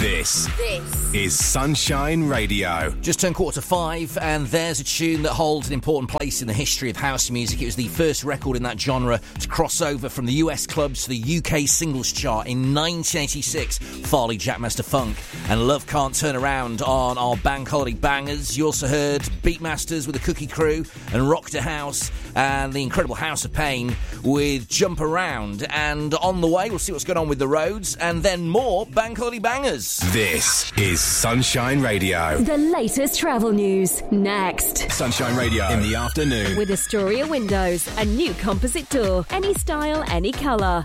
This is Sunshine Radio. Just turned 4:45, and there's a tune that holds an important place in the history of house music. It was the first record in that genre to cross over from the US clubs to the UK singles chart in 1986. Farley Jackmaster Funk and Love Can't Turn Around on our Bank Holiday Bangers. You also heard Beatmasters with the Cookie Crew and Rock to House and the incredible House of Pain with Jump Around. And on the way, we'll see what's going on with the roads, and then more Bank Holiday Bangers. This is Sunshine Radio. The latest travel news, next. Sunshine Radio in the afternoon. With Astoria Windows, a new composite door. Any style, any colour.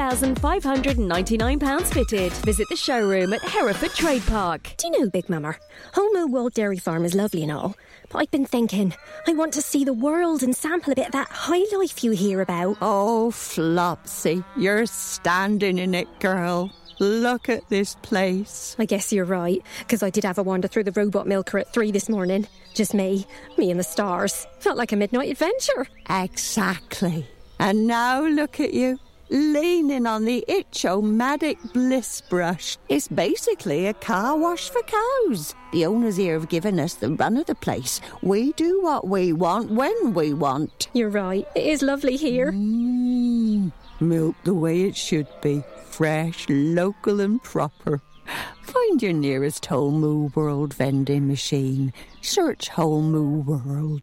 £1,599 fitted. Visit the showroom at Hereford Trade Park. Do you know, Big Mama, Whole Moo World Dairy Farm is lovely and all, but I've been thinking, I want to see the world and sample a bit of that high life you hear about. Oh, Flopsy, you're standing in it, girl. Look at this place. I guess you're right, because I did have a wander through the robot milker at 3 this morning. Just me and the stars. Felt like a midnight adventure. Exactly. And now look at you, leaning on the Itch-O-Matic Bliss brush. It's basically a car wash for cows. The owners here have given us the run of the place. We do what we want when we want. You're right. It is lovely here. Milk the way it should be. Fresh, local and proper. Find your nearest Whole Moo World vending machine. Search Whole Moo World.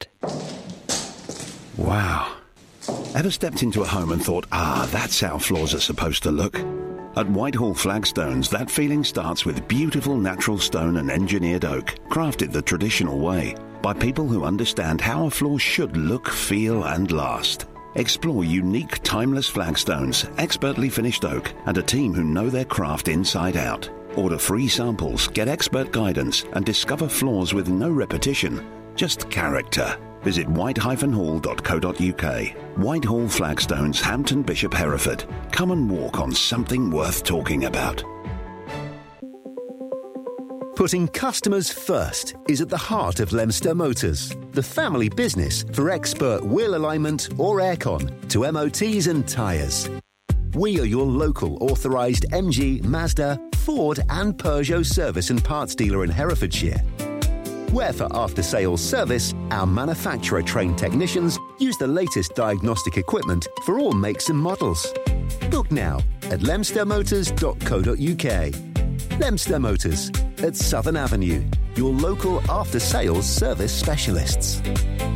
Wow. Ever stepped into a home and thought, that's how floors are supposed to look? At Whitehall Flagstones, that feeling starts with beautiful natural stone and engineered oak, crafted the traditional way, by people who understand how a floor should look, feel and last. Explore unique, timeless flagstones, expertly finished oak, and a team who know their craft inside out. Order free samples, get expert guidance, and discover floors with no repetition, just character. Visit white-hall.co.uk. Whitehall Flagstones, Hampton Bishop, Hereford. Come and walk on something worth talking about. Putting customers first is at the heart of Lemster Motors, the family business for expert wheel alignment or aircon to MOTs and tyres. We are your local authorised MG, Mazda, Ford and Peugeot service and parts dealer in Herefordshire. Where for after-sales service, our manufacturer-trained technicians use the latest diagnostic equipment for all makes and models. Book now at lemstermotors.co.uk. Lemster Motors at Southern Avenue, your local after-sales service specialists.